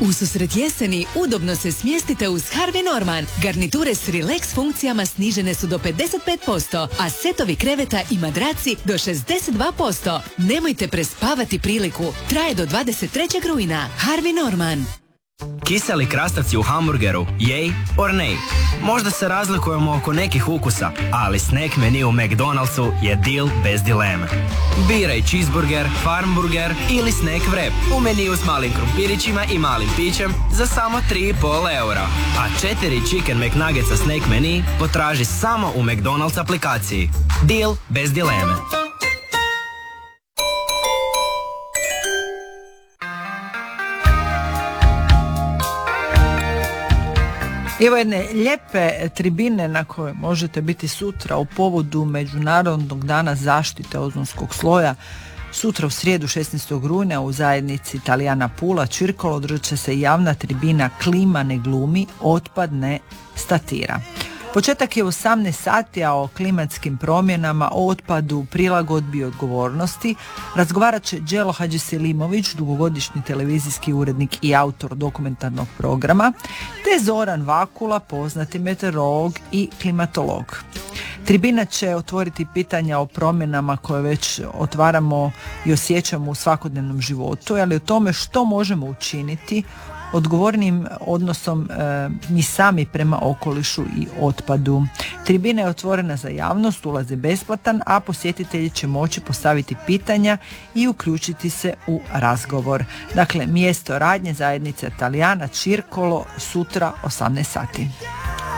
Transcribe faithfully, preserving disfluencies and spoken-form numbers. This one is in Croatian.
Ususret jeseni udobno se smjestite uz Harvey Norman. Garniture s relax funkcijama snižene su do pedeset pet posto, a setovi kreveta i madraci do šezdeset dva posto. Nemojte prespavati priliku. Traje do dvadeset trećeg rujna. Harvey Norman. Kiseli krastavci u hamburgeru, yay or nay? Možda se razlikujemo oko nekih ukusa, ali snack menu u McDonald'su je deal bez dileme. Biraj cheeseburger, farmburger ili snack wrap u meniju s malim krumpirićima i malim pićem za samo tri i pol eura. A četiri chicken McNuggetsa snack menu potraži samo u McDonald's aplikaciji. Deal bez dileme. Evo jedne lijepe tribine na kojoj možete biti sutra u povodu Međunarodnog dana zaštite ozonskog sloja. Sutra u srijedu šesnaestog rujna u zajednici Italijana Pula Circolo održat će se javna tribina Klima ne glumi, otpad ne statira. Početak je u osamnaest sati, a o klimatskim promjenama, o otpadu, prilagodbi i odgovornosti razgovarat će Đelo Hadžiselimović, dugogodišnji televizijski urednik i autor dokumentarnog programa, te Zoran Vakula, poznati meteorolog i klimatolog. Tribina će otvoriti pitanja o promjenama koje već otvaramo i osjećamo u svakodnevnom životu, ali o tome što možemo učiniti odgovornim odnosom e, mi sami prema okolišu i otpadu. Tribina je otvorena za javnost, ulaz je besplatan, a posjetitelji će moći postaviti pitanja i uključiti se u razgovor. Dakle, mjesto radnje zajednice Italijana Circolo sutra osamnaest sati.